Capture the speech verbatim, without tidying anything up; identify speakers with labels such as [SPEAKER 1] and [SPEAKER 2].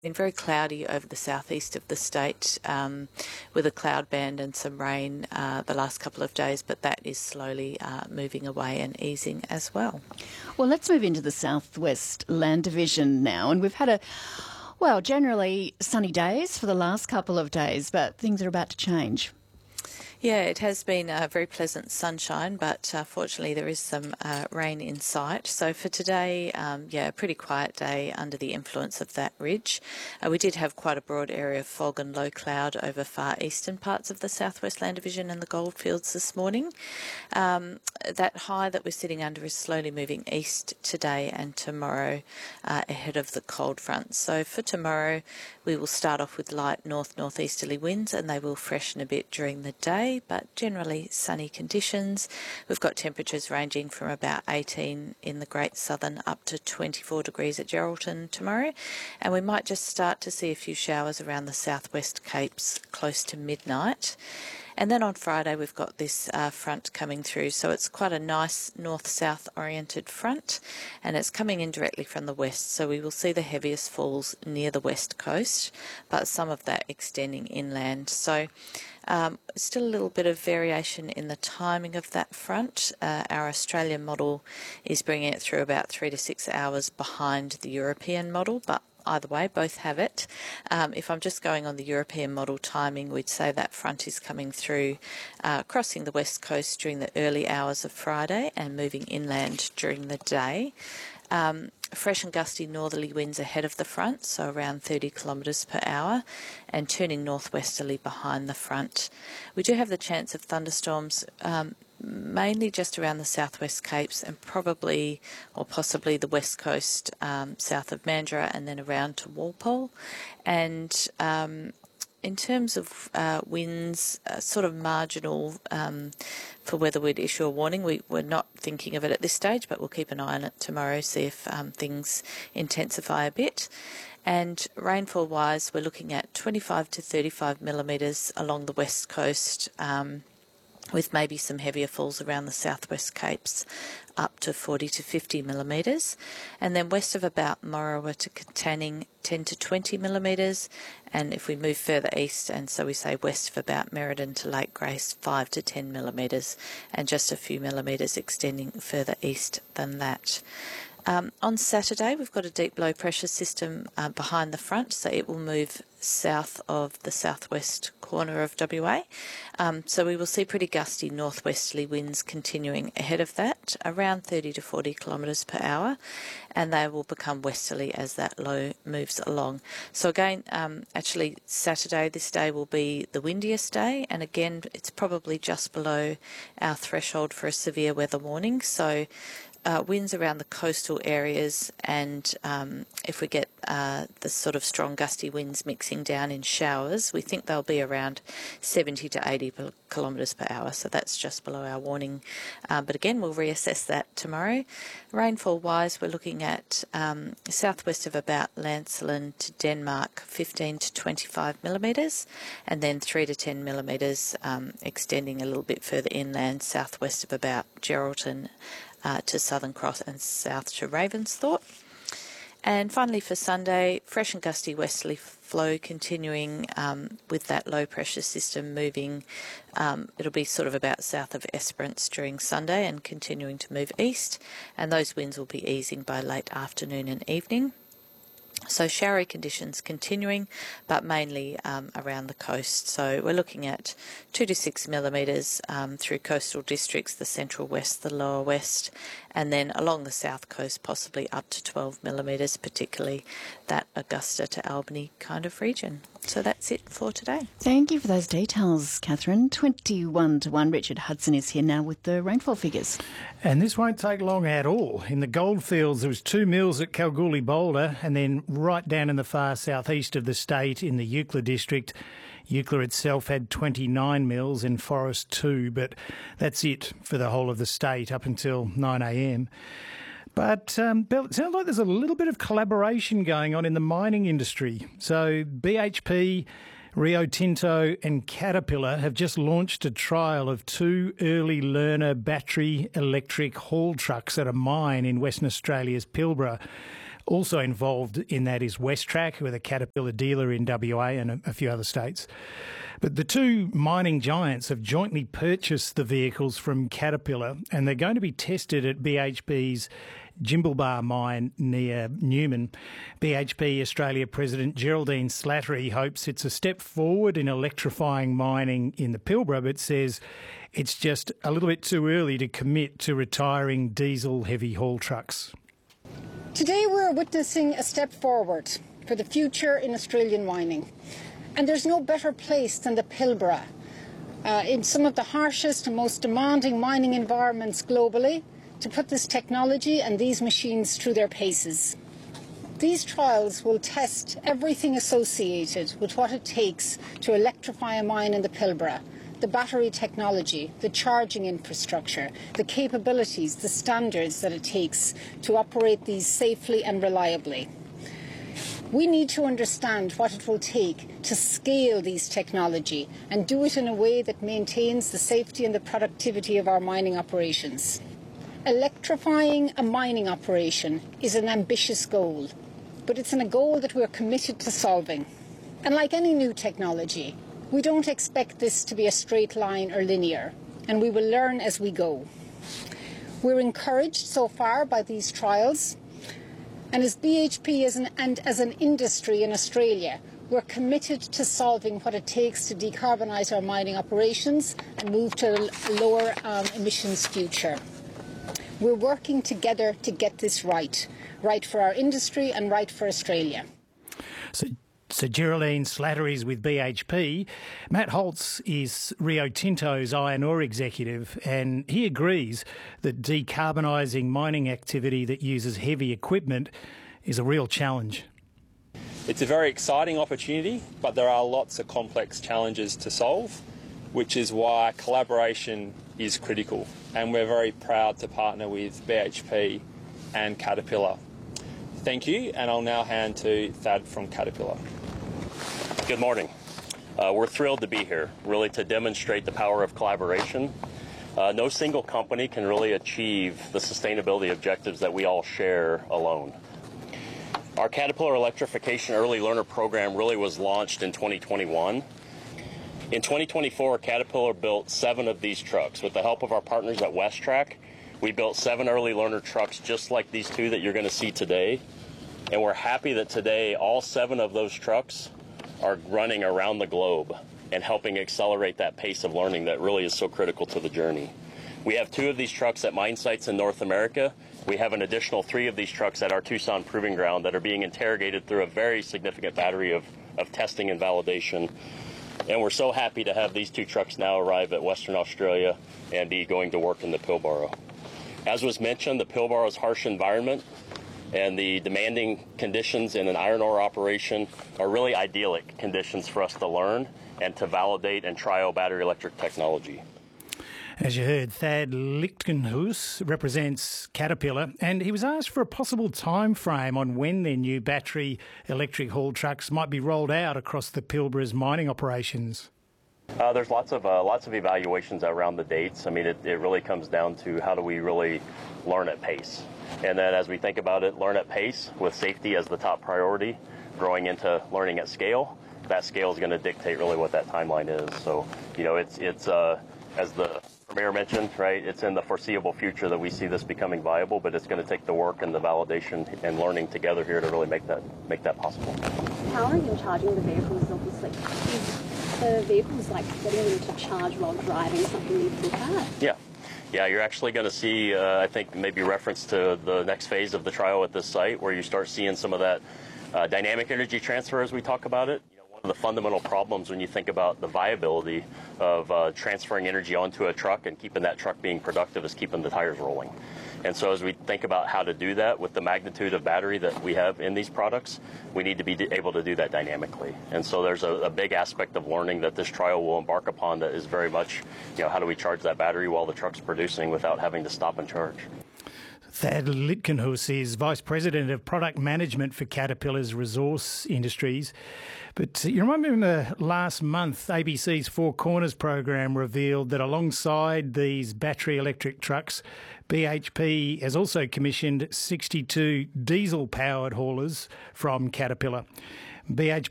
[SPEAKER 1] been very cloudy over the southeast of the state um, with a cloud band and some rain uh, the last couple of days, but that is slowly uh, moving away and easing as well.
[SPEAKER 2] Well, let's move into the Southwest Land Division now, and we've had a, well, generally sunny days for the last couple of days, but things are about to change.
[SPEAKER 1] Yeah, it has been a very pleasant sunshine, but uh, fortunately there is some uh, rain in sight. So for today, um, yeah, a pretty quiet day under the influence of that ridge. Uh, we did have quite a broad area of fog and low cloud over far eastern parts of the Southwest Land Division and the goldfields this morning. Um, that high that we're sitting under is slowly moving east today and tomorrow uh, ahead of the cold front. So for tomorrow, we will start off with light north-northeasterly winds, and they will freshen a bit during the day, but generally sunny conditions. We've got temperatures ranging from about eighteen in the Great Southern up to twenty-four degrees at Geraldton tomorrow, and we might just start to see a few showers around the southwest capes close to midnight. And then on Friday we've got this uh, front coming through, so it's quite a nice north-south oriented front, and it's coming in directly from the west, so we will see the heaviest falls near the west coast, but some of that extending inland. So um, still a little bit of variation in the timing of that front. Uh, our Australian model is bringing it through about three to six hours behind the European model, but either way, both have it. Um, if I'm just going on the European model timing, we'd say that front is coming through, uh, crossing the west coast during the early hours of Friday and moving inland during the day. Um, fresh and gusty northerly winds ahead of the front, so around thirty kilometres per hour, and turning northwesterly behind the front. We do have the chance of thunderstorms, um, mainly just around the southwest capes and probably or possibly the west coast um, south of Mandurah and then around to Walpole. And um, in terms of uh, winds, uh, sort of marginal um, for whether we'd issue a warning. We, we're not thinking of it at this stage, but we'll keep an eye on it tomorrow, see if um, things intensify a bit. And rainfall-wise, we're looking at twenty-five to thirty-five millimetres along the west coast, um, with maybe some heavier falls around the southwest capes, up to forty to fifty millimetres, and then west of about Morawa to Katanning, ten to twenty millimetres, and if we move further east, and so we say west of about Merredin to Lake Grace, five to ten millimetres, and just a few millimetres extending further east than that. Um, on Saturday, we've got a deep low pressure system uh, behind the front, so it will move south of the southwest corner of W A. Um, so we will see pretty gusty northwesterly winds continuing ahead of that, around thirty to forty kilometres per hour, and they will become westerly as that low moves along. So again, um, actually Saturday, this day will be the windiest day, and again, it's probably just below our threshold for a severe weather warning. So Uh, winds around the coastal areas, and um, if we get uh, the sort of strong gusty winds mixing down in showers, we think they'll be around seventy to eighty kilometres per hour, so that's just below our warning. Uh, but again, we'll reassess that tomorrow. Rainfall-wise, we're looking at um, southwest of about Lancelin to Denmark, fifteen to twenty-five millimetres, and then three to ten millimetres um, extending a little bit further inland, southwest of about Geraldton, Uh, to Southern Cross and south to Ravensthorpe. And finally for Sunday, fresh and gusty westerly flow continuing um, with that low pressure system moving. Um, it'll be sort of about south of Esperance during Sunday and continuing to move east, and those winds will be easing by late afternoon and evening. So showery conditions continuing, but mainly um, around the coast. So we're looking at two to six millimetres um, through coastal districts, the central west, the lower west, and then along the south coast possibly up to twelve millimetres, particularly that Augusta to Albany kind of region. So that's it for today.
[SPEAKER 2] Thank you for those details, Catherine. twenty-one to one. Richard Hudson is here now with the rainfall figures.
[SPEAKER 3] And this won't take long at all. In the goldfields, there was two mils at Kalgoorlie Boulder, and then right down in the far southeast of the state in the Eucla district. Eucla itself had twenty-nine mils and Forest two, but that's it for the whole of the state up until nine a m. But um, Bill, it sounds like there's a little bit of collaboration going on in the mining industry. So B H P, Rio Tinto and Caterpillar have just launched a trial of two early learner battery electric haul trucks at a mine in Western Australia's Pilbara. Also involved in that is Westrac, who are the Caterpillar dealer in W A and a, a few other states. But the two mining giants have jointly purchased the vehicles from Caterpillar, and they're going to be tested at B H P's Jimblebar mine near Newman. B H P Australia President Geraldine Slattery hopes it's a step forward in electrifying mining in the Pilbara, but says it's just a little bit too early to commit to retiring diesel heavy haul trucks.
[SPEAKER 4] Today we're witnessing a step forward for the future in Australian mining. And there's no better place than the Pilbara. Uh, in some of the harshest and most demanding mining environments globally, to put this technology and these machines through their paces. These trials will test everything associated with what it takes to electrify a mine in the Pilbara. The battery technology, the charging infrastructure, the capabilities, the standards that it takes to operate these safely and reliably. We need to understand what it will take to scale these technology and do it in a way that maintains the safety and the productivity of our mining operations. Electrifying a mining operation is an ambitious goal, but it's a goal that we're committed to solving. And like any new technology, we don't expect this to be a straight line or linear, and we will learn as we go. We're encouraged so far by these trials, and as B H P as an, and as an industry in Australia, we're committed to solving what it takes to decarbonise our mining operations and move to a lower um, emissions future. We're working together to get this right, right for our industry and right for Australia.
[SPEAKER 3] So, so Geraldine Slattery's with B H P. Matt Holtz is Rio Tinto's iron ore executive, and he agrees that decarbonising mining activity that uses heavy equipment is a real challenge.
[SPEAKER 5] It's a very exciting opportunity, but there are lots of complex challenges to solve, which is why collaboration is critical. And we're very proud to partner with B H P and Caterpillar. Thank you, and I'll now hand to Thad from Caterpillar.
[SPEAKER 6] Good morning. Uh, we're thrilled to be here, really to demonstrate the power of collaboration. Uh, no single company can really achieve the sustainability objectives that we all share alone. Our Caterpillar Electrification Early Learner Program really was launched in twenty twenty-one. In twenty twenty-four, Caterpillar built seven of these trucks. With the help of our partners at Westrac, we built seven early learner trucks just like these two that you're going to see today. And we're happy that today all seven of those trucks are running around the globe and helping accelerate that pace of learning that really is so critical to the journey. We have two of these trucks at mine sites in North America. We have an additional three of these trucks at our Tucson Proving Ground that are being interrogated through a very significant battery of, of testing and validation. And we're so happy to have these two trucks now arrive at Western Australia and be going to work in the Pilbara. As was mentioned, the Pilbara's harsh environment and the demanding conditions in an iron ore operation are really idyllic conditions for us to learn and to validate and trial battery electric technology.
[SPEAKER 3] As you heard, Thad Lichtenhuis represents Caterpillar, and he was asked for a possible time frame on when their new battery electric haul trucks might be rolled out across the Pilbara's mining operations.
[SPEAKER 6] Uh, there's lots of uh, lots of evaluations around the dates. I mean, it, it really comes down to how do we really learn at pace. And then as we think about it, learn at pace with safety as the top priority, growing into learning at scale. That scale is going to dictate really what that timeline is. So, you know, it's, it's uh, as the Premier mentioned, right, it's in the foreseeable future that we see this becoming viable, but it's going to take the work and the validation and learning together here to really make that make that possible.
[SPEAKER 7] Powering and charging the vehicles, obviously, is the vehicles like getting them to charge while driving something you look at? Yeah.
[SPEAKER 6] Yeah, you're actually going to see, uh, I think, maybe reference to the next phase of the trial at this site where you start seeing some of that uh, dynamic energy transfer as we talk about it. You know, one of the fundamental problems when you think about the viability of uh, transferring energy onto a truck and keeping that truck being productive is keeping the tires rolling. And so as we think about how to do that with the magnitude of battery that we have in these products, we need to be able to do that dynamically. And so there's a, a big aspect of learning that this trial will embark upon that is very much, you know, how do we charge that battery while the truck's producing without having to stop and charge?
[SPEAKER 3] Thad Litkenhuis is Vice President of Product Management for Caterpillar's Resource Industries. But you remember last month, A B C's Four Corners program revealed that alongside these battery electric trucks, B H P has also commissioned sixty-two diesel-powered haulers from Caterpillar. B H